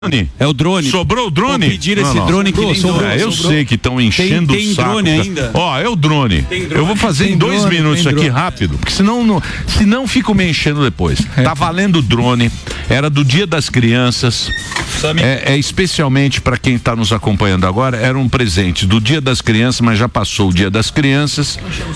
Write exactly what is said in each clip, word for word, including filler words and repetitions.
É o drone. Sobrou o drone? Vou pedir esse não, não. drone que sobrou, nem sobrou, é, eu sobrou. sei que estão enchendo tem, tem o saco. Tem drone ainda? Ó, é o drone. drone. Eu vou fazer tem em dois drone, minutos aqui drone. rápido, porque senão não, senão fico me enchendo depois. É. Tá valendo o drone. Era do Dia das Crianças. É, é especialmente para quem está nos acompanhando agora, era um presente do Dia das Crianças, mas já passou o Dia das Crianças.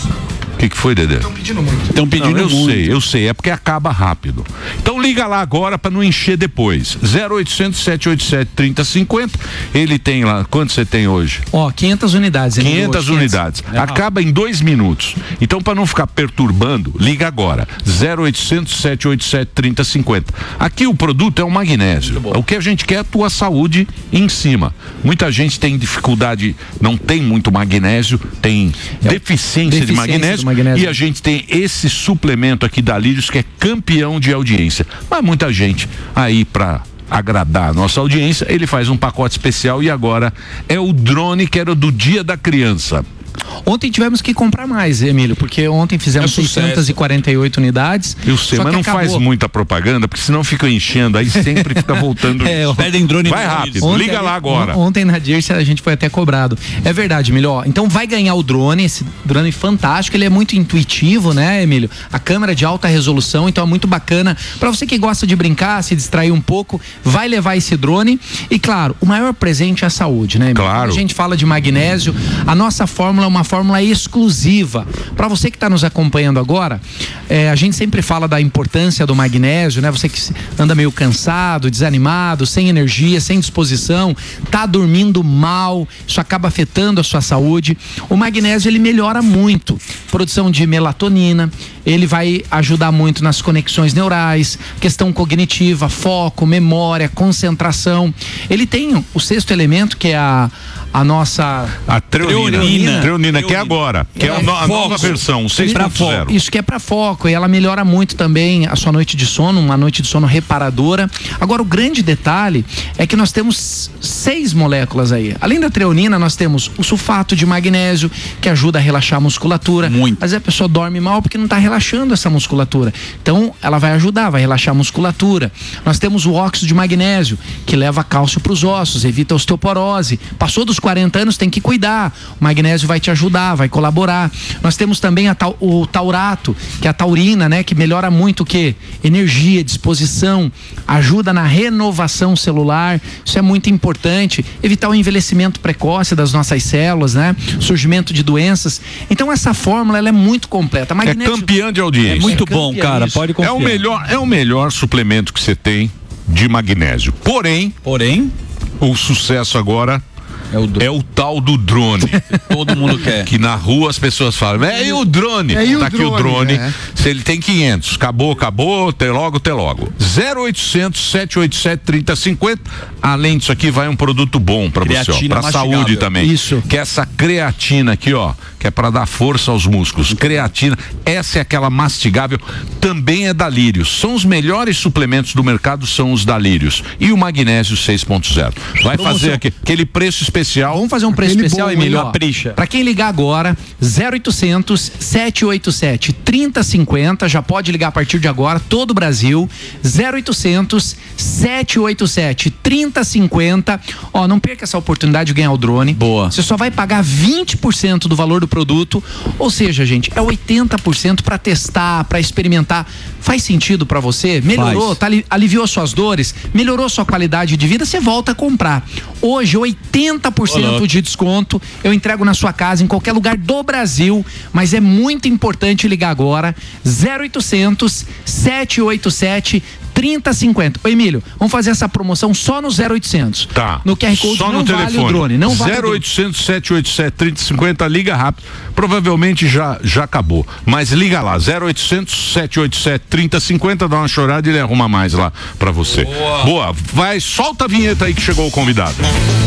O que, que foi, Dedé? Estão pedindo muito. Estão pedindo não, eu muito. Eu sei, eu sei, é porque acaba rápido. Então liga lá agora para não encher depois. zero oitocentos, sete oito sete, trinta cinquenta. Ele tem lá, quanto você tem hoje? Ó, quinhentas unidades. quinhentas unidades. É acaba em dois minutos. Então, para não ficar perturbando, liga agora. zero oitocentos, sete oito sete, trinta cinquenta. Aqui o produto é o magnésio. O que a gente quer é a tua saúde em cima. Muita gente tem dificuldade, não tem muito magnésio, tem é deficiência, deficiência de magnésio. Magnésio. E a gente tem esse suplemento aqui da Lírios que é campeão de audiência. Mas muita gente aí para agradar a nossa audiência, ele faz um pacote especial e agora é o drone que era do Dia da Criança. Ontem tivemos que comprar mais, Emílio, porque ontem fizemos é seiscentas e quarenta e oito unidades. Eu sei, mas não acabou. Faz muita propaganda, porque senão fica enchendo, aí sempre fica voltando. É, perdem drone. Vai rápido, ontem, liga lá agora. Ontem na Dirce a gente foi até cobrado. É verdade, Emílio. Ó, então vai ganhar o drone, esse drone fantástico, ele é muito intuitivo, né, Emílio? A câmera de alta resolução, então é muito bacana. Pra você que gosta de brincar, se distrair um pouco, vai levar esse drone. E claro, o maior presente é a saúde, né, Emílio? Claro. Quando a gente fala de magnésio, a nossa fórmula é uma fórmula exclusiva. Para você que está nos acompanhando agora, é, a gente sempre fala da importância do magnésio, né? Você que anda meio cansado, desanimado, sem energia, sem disposição, tá dormindo mal, isso acaba afetando a sua saúde. O magnésio, ele melhora muito produção de melatonina, ele vai ajudar muito nas conexões neurais, questão cognitiva, foco, memória, concentração. Ele tem o sexto elemento, que é a a nossa a treonina, treonina, treonina que é agora, que é, é a, no, a nova versão, seis ponto zero. Isso que é para foco, e ela melhora muito também a sua noite de sono, uma noite de sono reparadora. Agora, o grande detalhe é que nós temos seis moléculas aí. Além da treonina, nós temos o sulfato de magnésio, que ajuda a relaxar a musculatura. Muito. Mas a pessoa dorme mal porque não está relaxando essa musculatura. Então, ela vai ajudar, vai relaxar a musculatura. Nós temos o óxido de magnésio, que leva cálcio para os ossos, evita a osteoporose. Passou dos quarenta anos, tem que cuidar. O magnésio vai te ajudar, vai colaborar. Nós temos também a tau, o taurato, que é a taurina, né? Que melhora muito o quê? Energia, disposição, ajuda na renovação celular. Isso é muito importante. Evitar o envelhecimento precoce das nossas células, né? Surgimento de doenças. Então essa fórmula, ela é muito completa. Magnésio é campeã de audiência. É muito é bom, cara. Pode confiar. É o melhor, é o melhor suplemento que você tem de magnésio. Porém, porém, o sucesso agora É o, é o tal do drone. Todo mundo quer. Que na rua as pessoas falam, é e o drone? É, e o tá aqui drone, o drone. É. Se ele tem quinhentos, acabou, acabou, até logo, até logo. zero oitocentos, sete oito sete, trinta cinquenta. Além disso aqui, vai um produto bom pra você, ó. Pra saúde também. Isso. Que é essa creatina aqui, ó. Que é pra dar força aos músculos. Creatina, essa é aquela mastigável. Também é da Lírios. São os melhores suplementos do mercado, são os da Lírios. E o magnésio seis ponto zero. Vai Promoção. fazer aqui, aquele preço especial. Vamos fazer um preço Aquele especial, Emílio. Capricha. Para quem ligar agora, zero oitocentos, sete oito sete, trinta cinquenta, já pode ligar a partir de agora, todo o Brasil. zero oitocentos, sete oito sete, trinta cinquenta. Ó, não perca essa oportunidade de ganhar o drone. Boa. Você só vai pagar vinte por cento do valor do produto. Ou seja, gente, é oitenta por cento para testar, para experimentar. Faz sentido para você? Melhorou, tá, aliviou suas dores, melhorou sua qualidade de vida, você volta a comprar. Hoje, oitenta por cento de desconto, eu entrego na sua casa, em qualquer lugar do Brasil, mas é muito importante ligar agora, zero oitocentos, sete oito sete, trinta cinquenta. Ô, Emílio, vamos fazer essa promoção só no zero oitocentos. Tá. No Q R Code só não no vale telefone. o drone. Não vale zero oitocentos, sete oito sete, trinta cinquenta, liga rápido. Provavelmente já, já acabou. Mas liga lá, zero oitocentos, sete oito sete, trinta cinquenta, dá uma chorada e ele arruma mais lá pra você. Boa. Boa. Vai, solta a vinheta aí que chegou o convidado.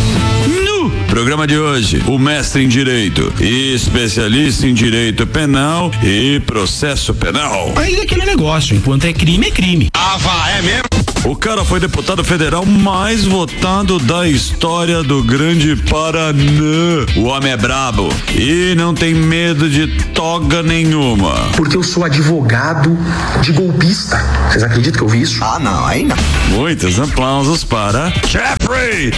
No programa de hoje, o mestre em Direito, especialista em Direito Penal e Processo Penal. Aí é aquele negócio, enquanto é crime, é crime. Ah, vá, é mesmo? O cara foi deputado federal mais votado da história do Grande Paraná. O homem é brabo e não tem medo de toga nenhuma. Porque eu sou advogado de golpista. Vocês acreditam que eu vi isso? Ah, não, aí não. Muitos aplausos para Jeffrey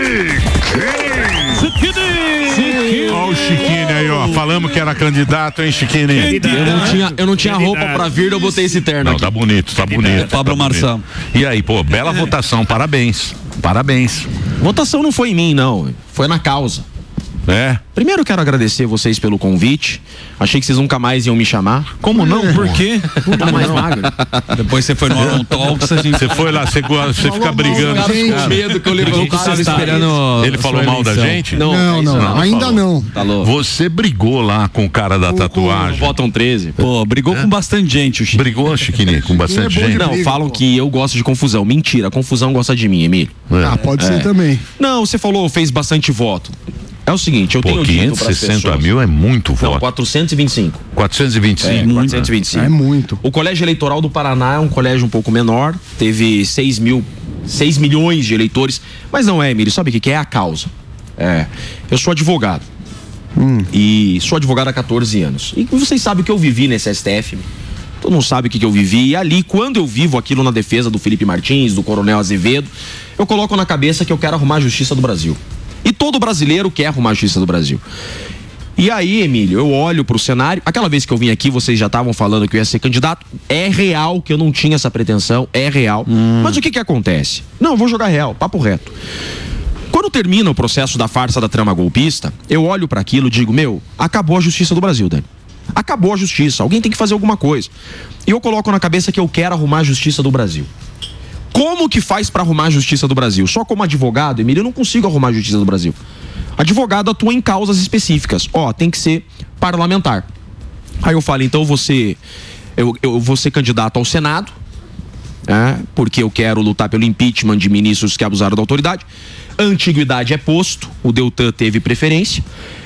Chiquini. Olha o Chiquini aí, ó. Falamos que era candidato, hein, Chiquini? Eu não tinha, eu não tinha roupa pra vir, eu botei esse terno Não, aqui. tá bonito, tá bonito. Pablo tá bonito. Marçal. E aí, pô, bela votação, parabéns. Parabéns. Votação não foi em mim, não. Foi na causa. É? Primeiro eu quero agradecer vocês pelo convite. Achei que vocês nunca mais iam me chamar. Como não? Por quê? Tá mais magro. Depois você foi no Aron Talks, a gente... Você foi lá, você, você fica brigando. Com medo que eu levantasse. esperando. Ele falou mal da gente? Não, Não, é isso não, ainda falou. não. Tá louco. Você brigou lá com o cara da tatuagem. Votam treze. Pô, brigou com bastante gente, o Chico. Brigou, Chiquini, com bastante Chiquini é bom gente? de Não, briga, falam pô. que eu gosto de confusão. Mentira, confusão gosta de mim, Emílio. Ah, pode ser também. Não, você falou, fez bastante voto. É o seguinte, eu Pô, tenho dito quinhentos e pras sessenta pessoas... mil é muito Não, voto. quatrocentos e vinte e cinco. quatrocentos e vinte e cinco. É, quatrocentos e vinte e cinco. É muito. O Colégio Eleitoral do Paraná é um colégio um pouco menor, teve seis mil, seis milhões de eleitores, mas não é, Emílio, sabe o que que é a causa? É, eu sou advogado. Hum. E sou advogado há quatorze anos. E vocês sabem o que eu vivi nesse S T F. Todo mundo sabe o que que eu vivi. E ali, quando eu vivo aquilo na defesa do Felipe Martins, do Coronel Azevedo, eu coloco na cabeça que eu quero arrumar a justiça do Brasil. E todo brasileiro quer arrumar a justiça do Brasil. E aí, Emílio, eu olho pro cenário. Aquela vez que eu vim aqui, vocês já estavam falando que eu ia ser candidato. É real que eu não tinha essa pretensão, é real. Hum. Mas o que que acontece? Não, eu vou jogar real, papo reto. Quando termina o processo da farsa da trama golpista, eu olho para aquilo e digo, meu, acabou a justiça do Brasil, Dani. Acabou a justiça, alguém tem que fazer alguma coisa. E eu coloco na cabeça que eu quero arrumar a justiça do Brasil. Como que faz para arrumar a justiça do Brasil? Só como advogado, Emílio, eu não consigo arrumar a justiça do Brasil. Advogado atua em causas específicas. Ó, tem que ser parlamentar. Aí eu falo, então você, eu, eu vou ser candidato ao Senado, é, porque eu quero lutar pelo impeachment de ministros que abusaram da autoridade. A antiguidade é posto, o Deltan teve preferência.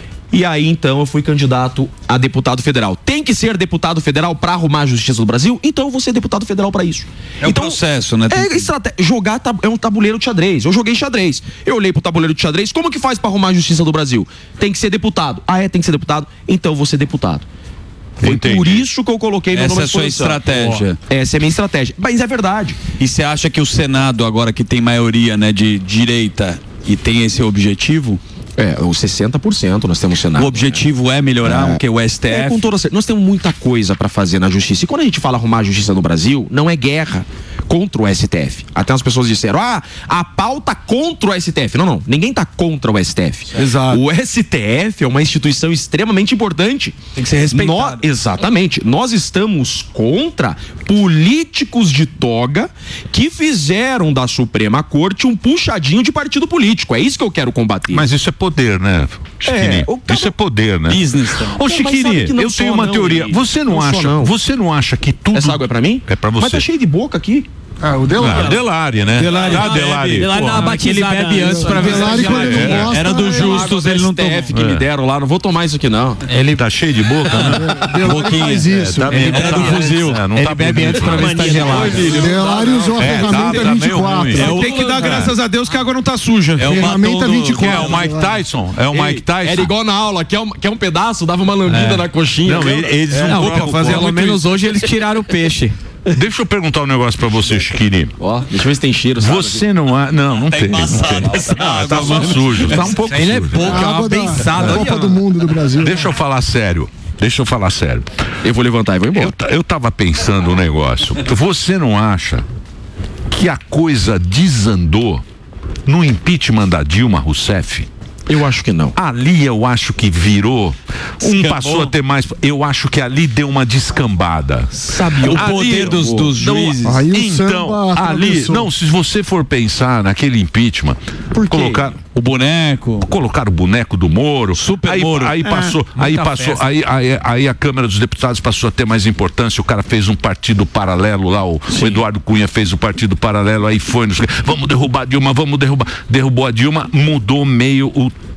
E aí, então, eu fui candidato a deputado federal. Tem que ser deputado federal para arrumar a justiça do Brasil? Então eu vou ser deputado federal para isso. É um então, processo, né? É estratégia. Jogar tab- é um tabuleiro de xadrez. Eu joguei xadrez. Eu olhei pro tabuleiro de xadrez. Como que faz para arrumar a justiça do Brasil? Tem que ser deputado. Ah, é? Tem que ser deputado? Então eu vou ser deputado. Foi Entendi. por isso que eu coloquei meu Essa nome é à a sua disposição. estratégia. Ó, essa é a minha estratégia. Mas é verdade. E você acha que o Senado, agora que tem maioria, né, de direita e tem esse objetivo, É, os sessenta por cento nós temos Senado. o objetivo é melhorar É. o que o S T F? É, com toda certeza. Nós temos muita coisa para fazer na justiça. E quando a gente fala arrumar a justiça no Brasil, não é guerra contra o S T F. Até as pessoas disseram, ah, a pauta contra o S T F. Não, não. Ninguém tá contra o S T F. Exato. O S T F é uma instituição extremamente importante. Tem que ser respeitado. Nós, exatamente. Nós estamos contra políticos de toga que fizeram da Suprema Corte um puxadinho de partido político. É isso que eu quero combater. Mas isso é poder, né, Chiquini? É, o cara- Isso é poder, né? Business também. Ô, mas Chiquini, sabe que não eu sou, tenho uma não, teoria. Gui. Você não, Não sou, acha, não. você não acha que tudo... Essa água é pra mim? É pra você. Mas tá cheio de boca aqui. Ah, o Ah, Delari. Delari, né? Delari. Ah, Delari. Delari Pô, dá uma batizada. Ele bebe antes pra ver se Delari, quando ele não gosta, Era do é Justus, ele não tomou. S T F que me deram lá, não vou tomar isso aqui não. Ele tá cheio de boca, né? Delari faz isso. Tá Ele bem, é tá- do fuzil. é, não Ele tá bebe bonito, antes pra ver se tá né? gelado. Delari usou a É, tá- ferramenta tá meio vinte e quatro. ruim. É o- Tem que dar graças a Deus que a água não tá suja. É o Ferramenta batom do- vinte e Quem é quatro. o Mike Tyson? É o Mike Ei, Tyson? Era igual na aula, quer um, quer um pedaço, dava uma lambida na coxinha. Não, ele- eles É, não não, colocam fazer pelo muito menos hoje eles tiraram o peixe. Deixa eu perguntar um negócio pra você, Chiquini. Ó, deixa eu ver se tem cheiro. sabe? Você não há. Não, não tem. Não tem. Ah, tá só sujo. Tá um pouco Ainda é sujo. pouco, é A uma água da pensada. da Copa do Mundo do Brasil. Deixa eu falar sério. Deixa eu falar sério. Eu vou levantar e vou embora. Eu, ta- eu tava pensando um negócio. Você não acha que a coisa desandou no impeachment da Dilma Rousseff? Eu acho que não. Ali eu acho que virou. Um Escambou. passou a ter mais. Eu acho que ali deu uma descambada. Sabe, O poder dos, dos Não, juízes. Aí o então, samba ali, atravessou. não, se você for pensar naquele impeachment, Por quê? colocar O boneco. colocar o boneco do Moro, Super aí, Moro. aí passou, aí muita passou, festa. aí, aí, aí a Câmara dos Deputados passou a ter mais importância. O cara fez um partido paralelo lá, o, o Eduardo Cunha fez o partido paralelo, aí foi, nos- vamos derrubar a Dilma, vamos derrubar, derrubou a Dilma, mudou meio o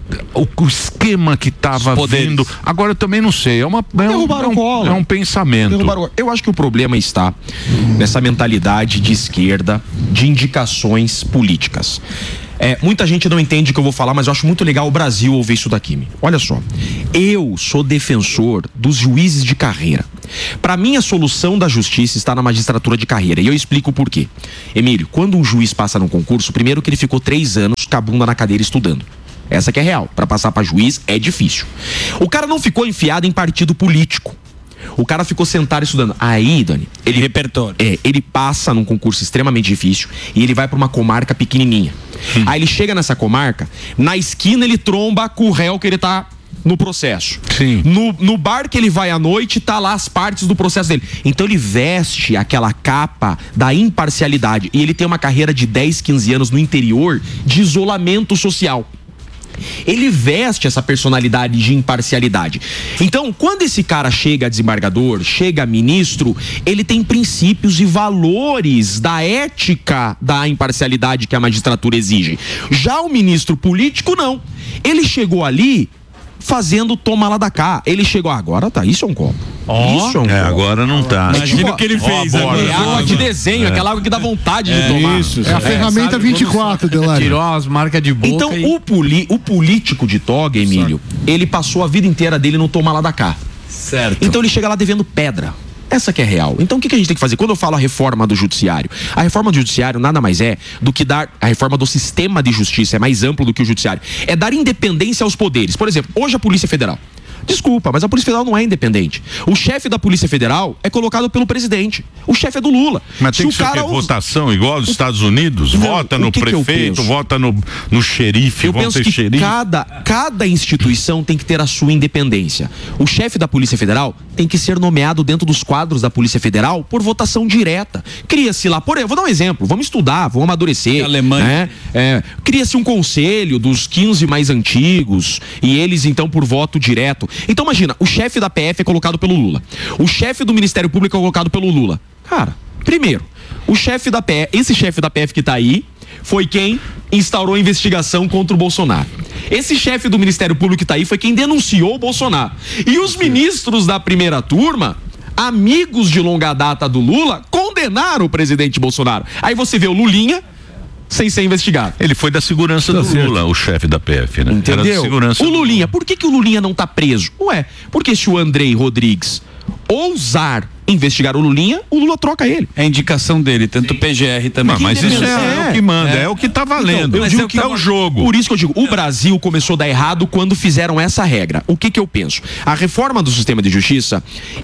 o, o esquema que estava vindo. Agora eu também não sei. É, uma, é, um, é, um, é um pensamento. Eu acho que o problema está nessa mentalidade de esquerda, de indicações políticas. É, muita gente não entende o que eu vou falar, mas eu acho muito legal o Brasil ouvir isso daqui. Olha só, eu sou defensor dos juízes de carreira. Para mim, a solução da justiça está na magistratura de carreira, e eu explico por quê. Emílio, quando um juiz passa num concurso, primeiro que ele ficou três anos com a bunda na cadeira estudando. Essa que é real. Para passar para juiz é difícil. O cara não ficou enfiado em partido político. O cara ficou sentado estudando. Aí, Dani, ele repertório. É, ele passa num concurso extremamente difícil e ele vai para uma comarca pequenininha. Hum. Aí ele chega nessa comarca, na esquina ele tromba com o réu que ele tá no processo. Sim. No, no bar que ele vai à noite, tá lá as partes do processo dele. Então ele veste aquela capa da imparcialidade e ele tem uma carreira de dez, quinze anos no interior de isolamento social. Ele veste essa personalidade de imparcialidade. Então, quando esse cara chega a desembargador, chega a ministro, ele tem princípios e valores da ética da imparcialidade que a magistratura exige. Já o ministro político, não. Ele chegou ali fazendo toma lá da cá. Ele chegou, agora tá, isso é um copo. Oh, isso é um é, copo. agora não tá. Imagina tipo, o que ele fez ó, agora. É água de desenho, é. Aquela água que dá vontade é, de tomar. Isso, é a ferramenta vinte e quatro, Delari. Tirou as marcas de boca. Então, e... o, poli, o político de toga, Emílio, ele passou a vida inteira dele no toma lá da cá. Certo. Então ele chega lá devendo pedra. Essa que é real. Então o que, que a gente tem que fazer? Quando eu falo a reforma do judiciário, a reforma do judiciário nada mais é do que dar, a reforma do sistema de justiça é mais amplo do que o judiciário, é dar independência aos poderes. Por exemplo, hoje a Polícia Federal, desculpa, mas a Polícia Federal não é independente. O chefe da Polícia Federal é colocado pelo presidente. O chefe é do Lula. Mas tem Se que ser o cara o quê? Votação igual aos Estados Unidos? Não, vota no que que prefeito, vota no, no xerife, Eu vão penso ter que xerife. cada, cada instituição tem que ter a sua independência. O chefe da Polícia Federal tem que ser nomeado dentro dos quadros da Polícia Federal por votação direta. Cria-se lá, por exemplo, vou dar um exemplo, vamos estudar, vamos amadurecer. Alemanha. Né? É, cria-se um conselho dos quinze mais antigos e eles então por voto direto. Então imagina, o chefe da P F é colocado pelo Lula. O chefe do Ministério Público é colocado pelo Lula. Cara, primeiro, o chefe da P F, esse chefe da P F que tá aí, foi quem instaurou a investigação contra o Bolsonaro. Esse chefe do Ministério Público que tá aí foi quem denunciou o Bolsonaro. E os ministros da primeira turma, amigos de longa data do Lula, condenaram o presidente Bolsonaro. Aí você vê o Lulinha sem ser investigado. Ele foi da segurança tá do certo. Lula, o chefe da P F, né? Entendeu? Era da segurança o Lulinha, por que, que o Lulinha não tá preso? Ué, porque se o Andrei Rodrigues ousar investigar o Lulinha, o Lula troca ele. É a indicação dele, tanto o P G R também. Não, mas isso é, é o que manda, é, é o que tá valendo. Então, eu digo é, que é o jogo. Por isso que eu digo, o Brasil começou a dar errado quando fizeram essa regra. O que que eu penso? A reforma do sistema de justiça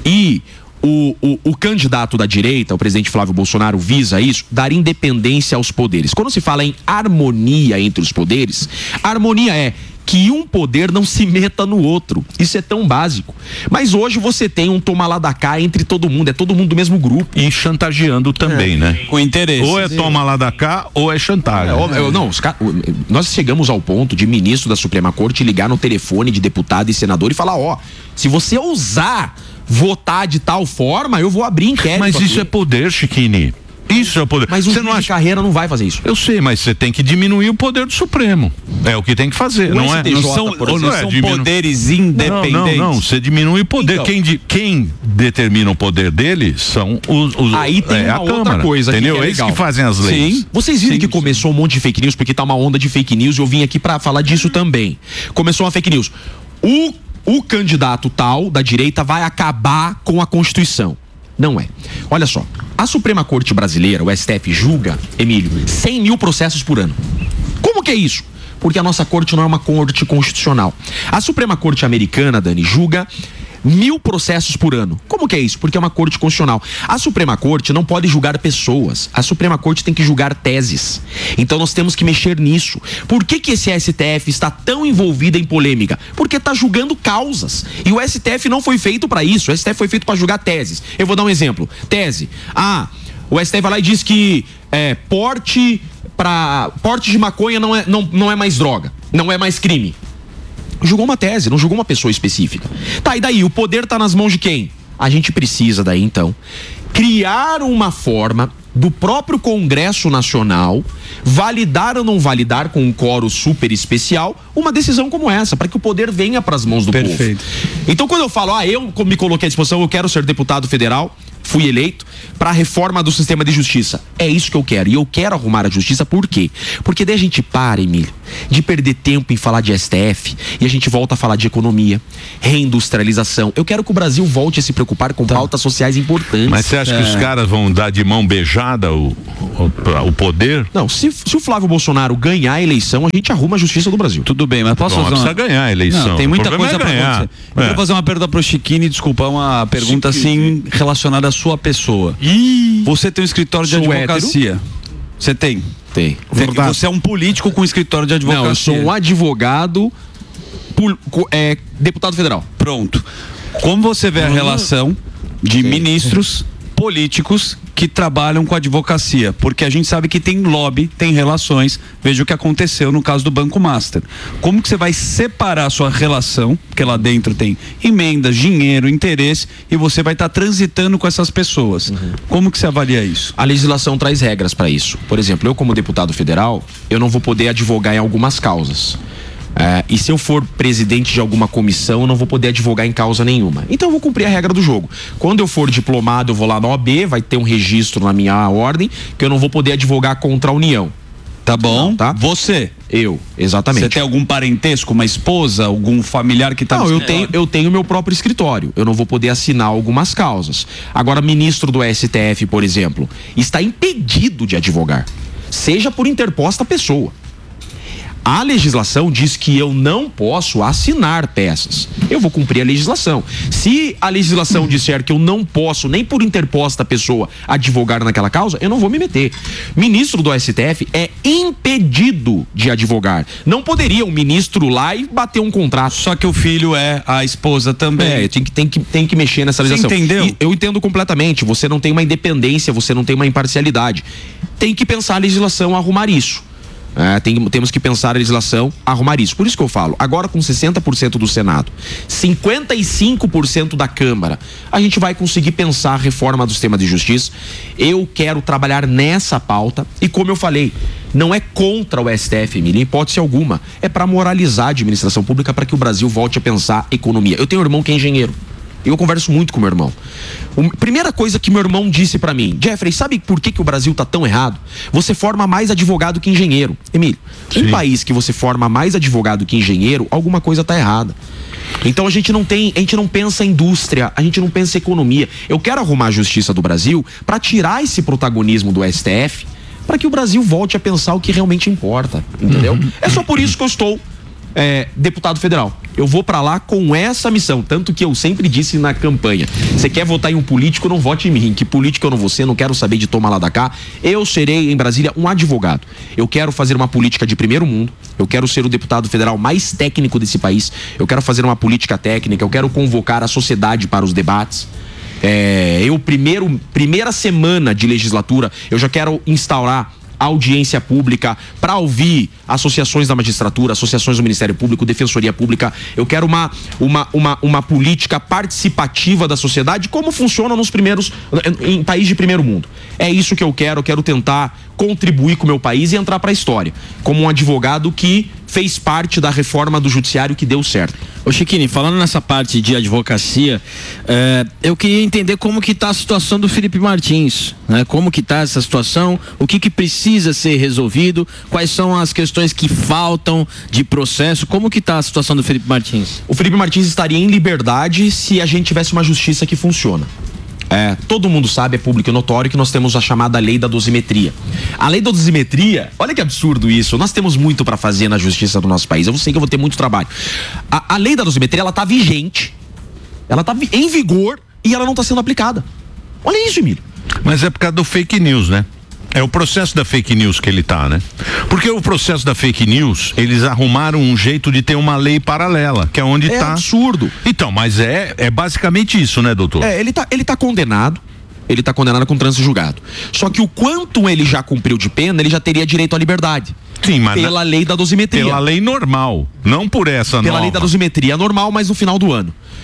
e O, o, o candidato da direita, o presidente Flávio Bolsonaro, visa isso, dar independência aos poderes. Quando se fala em harmonia entre os poderes, a harmonia é que um poder não se meta no outro. Isso é tão básico. Mas hoje você tem um toma lá da cá entre todo mundo, é todo mundo do mesmo grupo. E chantageando também, é. né? Com interesse. Ou é toma lá da cá, ou é chantagem. É, é, não, os car... Nós chegamos ao ponto de ministro da Suprema Corte ligar no telefone de deputado e senador e falar, ó, se você ousar votar de tal forma, eu vou abrir inquérito. Mas isso aqui é poder, Chiquini. Isso é o poder. Mas o juiz de carreira não vai fazer isso. Eu sei, mas você tem que diminuir o poder do Supremo. É o que tem que fazer, o não S T J, é? Não são, por não exemplo, é são diminu... poderes independentes. Não, não, não. Você diminui o poder. Então, quem, de, quem determina o poder dele são os. os aí tem é, uma a outra Câmara, coisa entendeu? que é Eles legal. que fazem as leis. Sim. Vocês viram sim, que sim. começou um monte de fake news, porque tá uma onda de fake news e eu vim aqui pra falar disso também. Começou uma fake news. O, o candidato tal da direita vai acabar com a Constituição. Não é. Olha só, a Suprema Corte Brasileira, o S T F, julga, Emílio, cem mil processos por ano. Como que é isso? Porque a nossa corte não é uma corte constitucional. A Suprema Corte Americana, Dani, julga mil processos por ano. Como que é isso? Porque é uma corte constitucional. A Suprema Corte não pode julgar pessoas. A Suprema Corte tem que julgar teses. Então nós temos que mexer nisso. Por que que esse S T F está tão envolvido em polêmica? Porque está julgando causas. E o S T F não foi feito para isso. O S T F foi feito para julgar teses. Eu vou dar um exemplo. Tese. Ah, o S T F vai lá e diz que é, porte para porte de maconha não é, não, não é mais droga. Não é mais crime. Julgou uma tese, não julgou uma pessoa específica. Tá, e daí? O poder tá nas mãos de quem? A gente precisa daí, então, criar uma forma do próprio Congresso Nacional validar ou não validar com um quórum super especial uma decisão como essa, para que o poder venha para as mãos do Perfeito. povo. Então, quando eu falo, ah, eu me coloquei à disposição, eu quero ser deputado federal, fui eleito para a reforma do sistema de justiça. É isso que eu quero. E eu quero arrumar a justiça, por quê? Porque daí a gente para, Emílio, de perder tempo em falar de S T F e a gente volta a falar de economia, reindustrialização. Eu quero que o Brasil volte a se preocupar com tá. pautas sociais importantes. Mas você acha é. que os caras vão dar de mão beijada o, o, o poder? Não, se, se o Flávio Bolsonaro ganhar a eleição, a gente arruma a justiça do Brasil. Tudo bem, mas posso Bom, fazer uma... precisa ganhar a eleição. Não, tem muita coisa é para acontecer. Eu é. quero fazer uma pergunta pro Chiquini, desculpa, uma pergunta Chiquini. assim relacionada à sua pessoa. Ih, Você tem um escritório de sou advocacia? hétero? Você tem? Tem. Tem. Você é um político com escritório de advocacia? Não, eu sou um advogado, pul, é, deputado federal. Pronto. Como você vê a relação de Sim. ministros políticos que trabalham com advocacia? Porque a gente sabe que tem lobby, tem relações. Veja o que aconteceu no caso do Banco Master. Como que você vai separar a sua relação, porque lá dentro tem emendas, dinheiro, interesse, e você vai estar tá transitando com essas pessoas. Uhum. Como que você avalia isso? A legislação traz regras para isso. Por exemplo, eu como deputado federal, eu não vou poder advogar em algumas causas. É, e se eu for presidente de alguma comissão, eu não vou poder advogar em causa nenhuma. Então eu vou cumprir a regra do jogo. Quando eu for diplomado, eu vou lá na O A B, vai ter um registro na minha ordem, que eu não vou poder advogar contra a União. Tá bom, não, tá? Você? Eu, exatamente. Você tem algum parentesco, uma esposa, algum familiar que tá... Não, eu tenho, eu tenho meu próprio escritório. Eu não vou poder assinar algumas causas. Agora, ministro do S T F, por exemplo, está impedido de advogar, seja por interposta pessoa. A legislação diz que eu não posso assinar peças. Eu vou cumprir a legislação. Se a legislação disser que eu não posso, nem por interposta pessoa, advogar naquela causa, eu não vou me meter. Ministro do S T F é impedido de advogar. Não poderia um ministro lá e bater um contrato. Só que o filho é, a esposa também. É, tem que, tem que, tem que mexer nessa legislação. Você entendeu? E eu entendo completamente. Você não tem uma independência, você não tem uma imparcialidade. Tem que pensar a legislação a arrumar isso. É, tem, temos que pensar a legislação, arrumar isso. Por isso que eu falo, agora com sessenta por cento do Senado, cinquenta e cinco por cento da Câmara, a gente vai conseguir pensar a reforma do sistema de justiça. Eu quero trabalhar nessa pauta e, como eu falei, não é contra o S T F, Emília, em hipótese alguma. É para moralizar a administração pública, para que o Brasil volte a pensar economia. Eu tenho um irmão que é engenheiro. Eu converso muito com meu irmão. A primeira coisa que meu irmão disse pra mim: Jeffrey, sabe por que, que o Brasil tá tão errado? Você forma mais advogado que engenheiro. Emílio, um país que você forma mais advogado que engenheiro, alguma coisa tá errada. Então a gente não tem, a gente não pensa em indústria, a gente não pensa em economia. Eu quero arrumar a justiça do Brasil para tirar esse protagonismo do S T F, para que o Brasil volte a pensar o que realmente importa, entendeu? Uhum. É só por isso que eu estou É, deputado federal. Eu vou pra lá com essa missão, tanto que eu sempre disse na campanha: você quer votar em um político, não vote em mim, que político eu não vou ser, não quero saber de tomar lá da cá. Eu serei em Brasília um advogado. Eu quero fazer uma política de primeiro mundo, eu quero ser o deputado federal mais técnico desse país, eu quero fazer uma política técnica, eu quero convocar a sociedade para os debates. É, eu primeiro, primeira semana de legislatura, eu já quero instaurar audiência pública para ouvir associações da magistratura, associações do Ministério Público, Defensoria Pública. Eu quero uma, uma, uma, uma política participativa da sociedade, como funciona nos primeiros, em, em países de primeiro mundo. É isso que eu quero, eu quero tentar contribuir com o meu país e entrar para a história, como um advogado que fez parte da reforma do judiciário que deu certo. Ô Chiquini, falando nessa parte de advocacia, é, eu queria entender como que está a situação do Felipe Martins, né? Como que está essa situação, o que que precisa ser resolvido, quais são as questões que faltam de processo, como que está a situação do Felipe Martins? O Felipe Martins estaria em liberdade se a gente tivesse uma justiça que funciona. É, todo mundo sabe, é público e notório, que nós temos a chamada lei da dosimetria. A lei da dosimetria, olha que absurdo isso, nós temos muito para fazer na justiça do nosso país, eu sei que eu vou ter muito trabalho. A, a lei da dosimetria, ela tá vigente, ela tá em vigor e ela não tá sendo aplicada. Olha isso, Emílio. Mas é por causa do fake news, né? É o processo da fake news que ele tá, né? Porque o processo da fake news, eles arrumaram um jeito de ter uma lei paralela, que é onde é tá. É absurdo. Então, mas é, é basicamente isso, né, doutor? É, ele tá, ele tá condenado, ele tá condenado com trânsito julgado. Só que o quanto ele já cumpriu de pena, ele já teria direito à liberdade. Sim, mas pela lei da dosimetria. Pela lei normal, não por essa Pela nova. lei da dosimetria normal, mas no final do ano.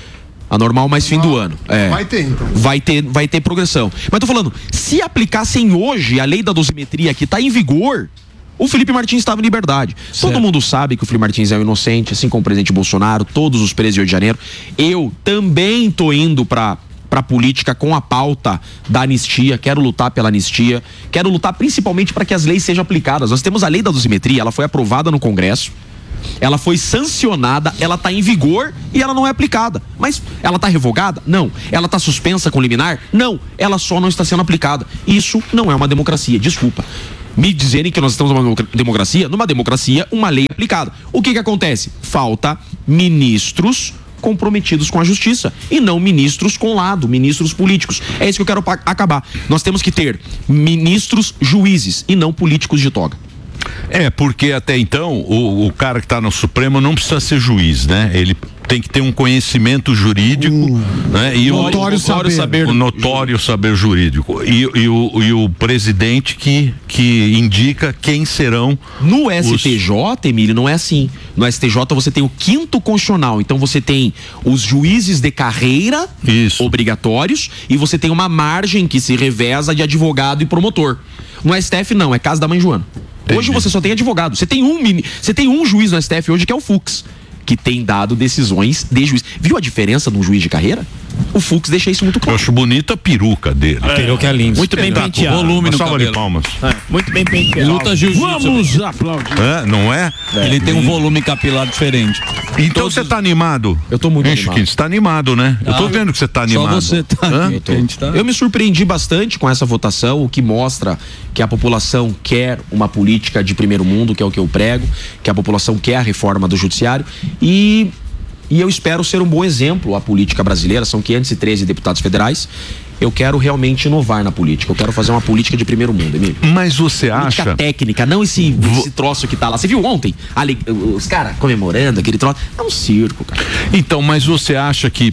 Anormal mais fim do ano. É. Vai ter, então. Vai ter, vai ter progressão. Mas tô falando, se aplicassem hoje a lei da dosimetria que tá em vigor, o Felipe Martins estava em liberdade. Certo. Todo mundo sabe que o Felipe Martins é um inocente, assim como o presidente Bolsonaro, todos os presos de Rio de Janeiro. Eu também tô indo pra, pra política com a pauta da anistia, quero lutar pela anistia, quero lutar principalmente para que as leis sejam aplicadas. Nós temos a lei da dosimetria, ela foi aprovada no Congresso, ela foi sancionada, ela está em vigor e ela não é aplicada. Mas ela está revogada? Não. Ela está suspensa com liminar? Não. Ela só não está sendo aplicada. Isso não é uma democracia, desculpa. Me dizerem que nós estamos numa democracia, numa democracia, uma lei aplicada. O que que acontece? Falta ministros comprometidos com a justiça e não ministros com lado, ministros políticos. É isso que eu quero acabar. Nós temos que ter ministros juízes e não políticos de toga. É, porque até então o, o cara que está no Supremo não precisa ser juiz, né? Ele tem que ter um conhecimento jurídico, uh, né? E notório o saber, saber o notório saber jurídico e, e, o, e o presidente que, que indica quem serão. No S T J, os... Emílio, não é assim. No S T J você tem o quinto constitucional, então você tem os juízes de carreira Isso. obrigatórios e você tem uma margem que se reveza de advogado e promotor. No S T F não, é casa da mãe Joana. Entendi. Hoje você só tem advogado. Você tem um mini, você tem um juiz no S T F hoje que é o Fux, que tem dado decisões de juiz. Viu a diferença de um juiz de carreira? O Fux deixa isso muito claro. Eu acho bonita a peruca dele. A peruca é linda. Muito bem penteado. Volume no cabelo. De palmas. É, muito bem penteado. Luta jiu-jitsu. Vamos aplaudir. É, não é? é? Ele tem um volume capilar diferente. Então você Todos... tá animado? Eu tô muito hein, animado. Chiquinho, você tá animado, né? Ah, eu tô vendo que você tá animado. Só você tá. Eu, tô... tá. eu me surpreendi bastante com essa votação, o que mostra que a população quer uma política de primeiro mundo, que é o que eu prego, que a população quer a reforma do judiciário e E eu espero ser um bom exemplo à política brasileira. São quinhentos e treze deputados federais. Eu quero realmente inovar na política. Eu quero fazer uma política de primeiro mundo, Emílio. Mas você política acha... técnica, não esse, esse troço que tá lá. Você viu ontem? Ali, os caras comemorando aquele troço. É um circo, cara. Então, mas você acha que...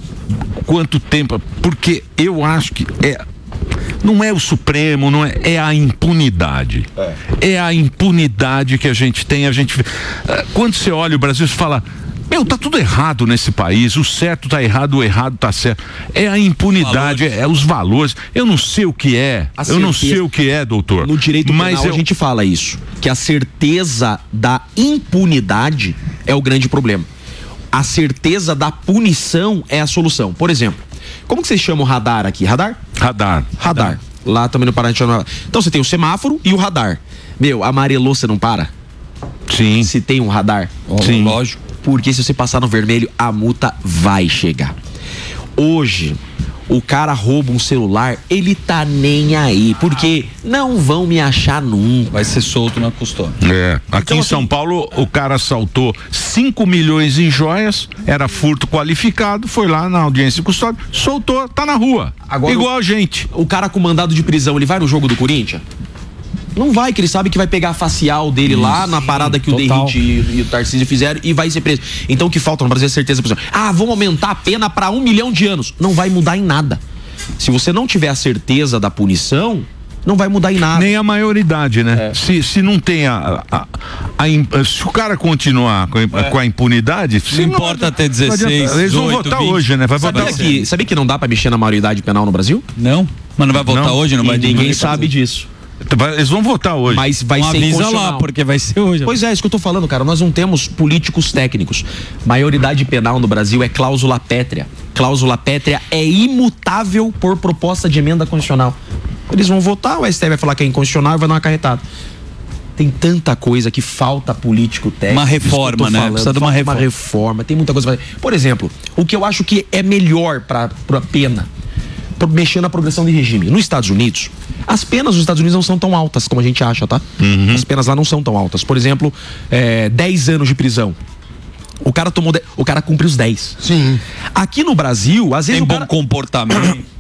Quanto tempo... Porque eu acho que... é Não é o Supremo, não é, é a impunidade. É. é a impunidade que a gente tem. A gente... Quando você olha o Brasil, você fala... Meu, tá tudo errado nesse país, o certo tá errado, o errado tá certo. É a impunidade, é, é os valores. Eu não sei o que é, a eu certeza, não sei o que é, doutor. No direito mas penal eu... a gente fala isso, que a certeza da impunidade é o grande problema. A certeza da punição é a solução. Por exemplo, como que vocês chamam o radar aqui? Radar? Radar. Radar. radar. Lá também no Paraná chama... Então você tem o semáforo e o radar. Meu, amarelou, você não para? Sim. Se tem um radar? Sim. Lógico. Porque se você passar no vermelho, a multa vai chegar. Hoje, o cara rouba um celular, ele tá nem aí, porque não vão me achar nunca. Vai ser solto na custódia. É. Aqui então, em São assim, Paulo, o cara assaltou cinco milhões em joias, era furto qualificado, foi lá na audiência de custódia, soltou, tá na rua. Agora, igual a gente. O cara com mandado de prisão, ele vai no jogo do Corinthians? Não vai, que ele sabe que vai pegar a facial dele Isso, lá na parada que total. o Derrite e, e o Tarcísio fizeram e vai ser preso. Então o que falta no Brasil é certeza. Ah, vamos aumentar a pena para um milhão de anos. Não vai mudar em nada. Se você não tiver a certeza da punição, não vai mudar em nada. Nem a maioridade, né? É. Se, se não tem a, a, a, a... Se o cara continuar com a, é. com a impunidade... Não importa até dezesseis, eles vão votar vinte, hoje, né? Vai sabia, votar que, sabia que não dá para mexer na maioridade penal no Brasil? Não. Mas não vai votar não. hoje? Não vai ninguém sabe disso. Eles vão votar hoje. Mas vai não ser avisa lá, porque vai ser hoje. Pois é, isso que eu tô falando, cara. Nós não temos políticos técnicos. Maioridade penal no Brasil é cláusula pétrea. Cláusula pétrea é imutável por proposta de emenda constitucional. Eles vão votar, o S T F vai falar que é inconstitucional e vai dar uma carretada. Tem tanta coisa que falta político técnico. Uma reforma, né? Falando. Precisa de uma falta reforma. uma reforma. Tem muita coisa pra fazer. Por exemplo, o que eu acho que é melhor para a pena, mexer na progressão de regime. Nos Estados Unidos, as penas nos Estados Unidos não são tão altas como a gente acha, tá? Uhum. As penas lá não são tão altas. Por exemplo, é, dez anos de prisão. O cara tomou, de... o cara cumpre os dez. Sim. Aqui no Brasil, às vezes tem o bom cara... comportamento.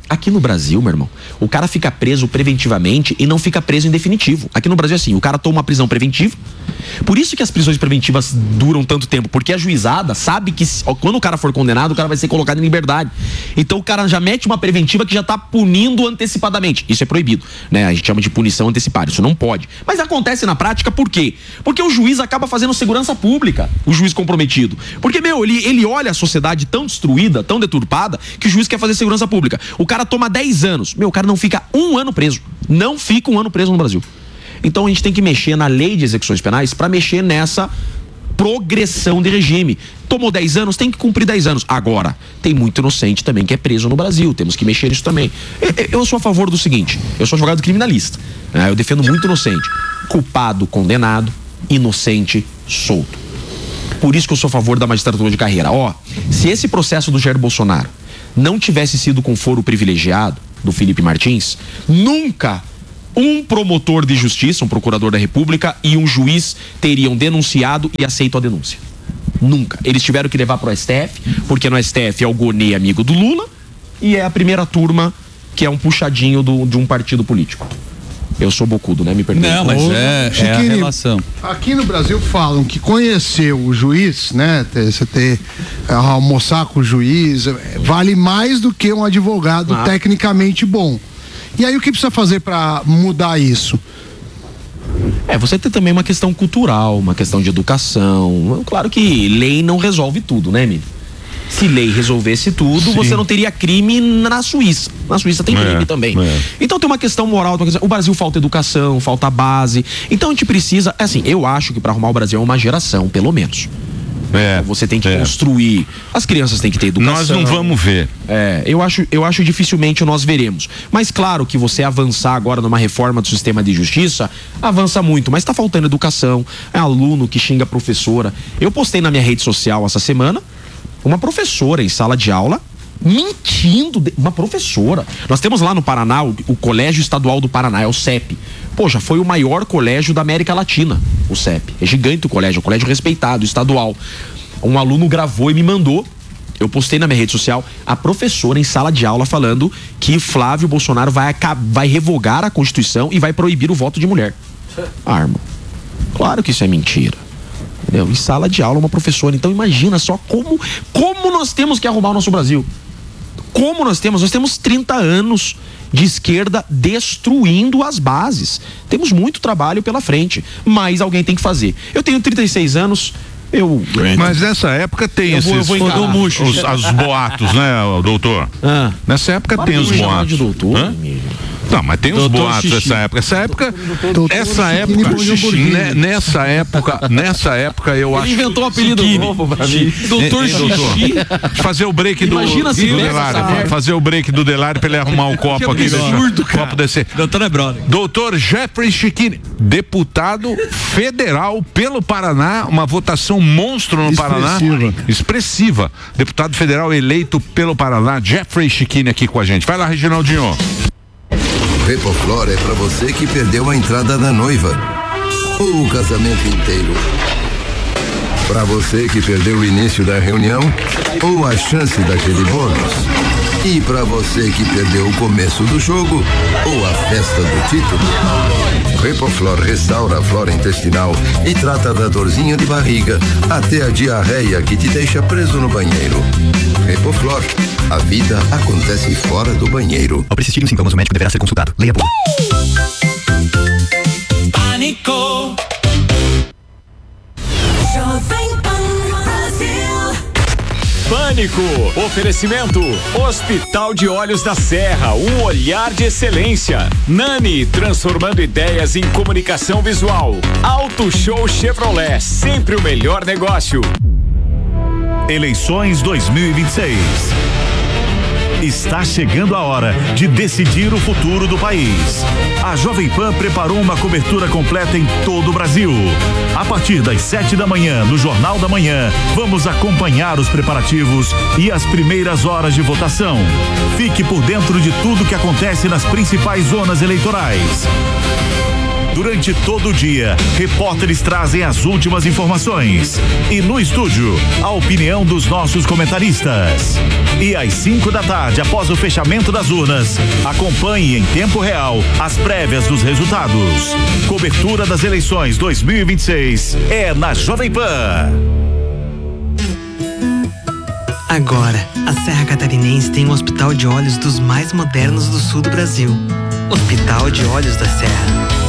Aqui no Brasil, meu irmão, o cara fica preso preventivamente e não fica preso em definitivo. Aqui no Brasil é assim, o cara toma uma prisão preventiva. Por isso que as prisões preventivas duram tanto tempo, porque a juizada sabe que ó, quando o cara for condenado, o cara vai ser colocado em liberdade. Então o cara já mete uma preventiva que já tá punindo antecipadamente. Isso é proibido, né? A gente chama de punição antecipada, isso não pode. Mas acontece na prática por quê? Porque o juiz acaba fazendo segurança pública, o juiz comprometido. Porque, meu, ele, ele olha a sociedade tão destruída, tão deturpada, que o juiz quer fazer segurança pública. O cara toma dez anos. Meu, o cara não fica um ano preso. Não fica um ano preso no Brasil. Então a gente tem que mexer na lei de execuções penais para mexer nessa progressão de regime. Tomou dez anos, tem que cumprir dez anos. Agora, tem muito inocente também que é preso no Brasil. Temos que mexer nisso também. Eu, eu sou a favor do seguinte: eu sou advogado criminalista. Né? Eu defendo muito inocente. Culpado, condenado, inocente, solto. Por isso que eu sou a favor da magistratura de carreira. Ó, se esse processo do Jair Bolsonaro não tivesse sido com foro privilegiado do Felipe Martins, nunca um promotor de justiça, um procurador da República e um juiz teriam denunciado e aceito a denúncia. Nunca. Eles tiveram que levar para o S T F, porque no S T F é o Gonê, amigo do Lula, e é a primeira turma que é um puxadinho do, de um partido político. Eu sou bocudo, né? Me perdoe. Não, mas é, é a relação. Aqui no Brasil falam que conhecer o juiz, né? Ter, você ter, almoçar com o juiz, vale mais do que um advogado ah. tecnicamente bom. E aí o que precisa fazer para mudar isso? É, você tem também uma questão cultural, uma questão de educação. Claro que lei não resolve tudo, né, Emílio? Se lei resolvesse tudo, Sim. você não teria crime na Suíça. Na Suíça tem crime é, também. É. Então tem uma questão moral, uma questão... o Brasil falta educação, falta base. Então a gente precisa, assim, eu acho que para arrumar o Brasil é uma geração, pelo menos. É, você tem que é. construir, as crianças têm que ter educação. Nós não vamos ver. É, eu acho, eu acho dificilmente nós veremos. Mas claro que você avançar agora numa reforma do sistema de justiça, avança muito, mas tá faltando educação. É aluno que xinga a professora. Eu postei na minha rede social essa semana uma professora em sala de aula mentindo, de... uma professora. Nós temos lá no Paraná o, o Colégio Estadual do Paraná, é o C E P. Poxa, foi o maior colégio da América Latina, o C E P. É gigante o colégio, é um colégio respeitado, estadual. Um aluno gravou e me mandou. Eu postei na minha rede social a professora em sala de aula falando que Flávio Bolsonaro vai, vai revogar a Constituição e vai proibir o voto de mulher. Arma. Claro que isso é mentira. Entendeu? Em sala de aula, uma professora. Então imagina só como, como nós temos que arrumar o nosso Brasil. Como nós temos? Nós temos trinta anos de esquerda destruindo as bases. Temos muito trabalho pela frente, mas alguém tem que fazer. Eu tenho trinta e seis anos. Eu, mas nessa época tem eu esses vou, eu vou os, os, os boatos, né, doutor? Ah. Nessa época tem os boatos. De doutor, Hã? Não, mas tem os boatos nessa época. Essa época, essa época, né, nessa época, nessa época eu acho. Ele inventou um apelido novo pra mim. Doutor Xixi. Fazer o break do, Imagina do Delari. Fazer o break do Delari pra ele arrumar o copo aqui. Absurdo, o copo descer. Doutor é brother. Doutor Jeffrey Chiquini, deputado federal pelo Paraná, uma votação monstro no Paraná. Expressiva. Deputado federal eleito pelo Paraná, Jeffrey Chiquini aqui com a gente. Vai lá, Reginaldinho. Repoflor é pra você que perdeu a entrada da noiva ou o casamento inteiro. Pra você que perdeu o início da reunião ou a chance daquele bônus. E pra você que perdeu o começo do jogo ou a festa do título. Repoflor restaura a flora intestinal e trata da dorzinha de barriga até a diarreia que te deixa preso no banheiro. Repoflor, a vida acontece fora do banheiro. Ao persistir os sintomas, o médico deverá ser consultado. Leia por. Pânico. Pânico, oferecimento, Hospital de Olhos da Serra, um olhar de excelência. Nani, transformando ideias em comunicação visual. Auto Show Chevrolet, sempre o melhor negócio. Eleições dois mil e vinte e seis. Está chegando a hora de decidir o futuro do país. A Jovem Pan preparou uma cobertura completa em todo o Brasil. A partir das sete da manhã, no Jornal da Manhã, vamos acompanhar os preparativos e as primeiras horas de votação. Fique por dentro de tudo que acontece nas principais zonas eleitorais. Durante todo o dia, repórteres trazem as últimas informações. E no estúdio, a opinião dos nossos comentaristas. E às cinco da tarde, após o fechamento das urnas, acompanhe em tempo real as prévias dos resultados. Cobertura das eleições dois mil e vinte e seis é na Jovem Pan. Agora, a Serra Catarinense tem um hospital de olhos dos mais modernos do sul do Brasil. Hospital de Olhos da Serra.